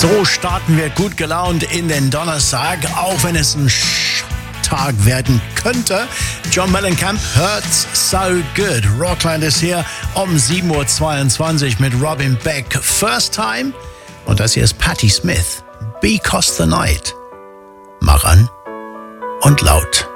So starten wir gut gelaunt in den Donnerstag, auch wenn es ein Tag werden könnte. John Mellencamp, Hurts So Good. Rockland ist hier um 7.22 Uhr mit Robin Beck. First Time. Und das hier ist Patti Smith. Because the Night. Mach an und laut.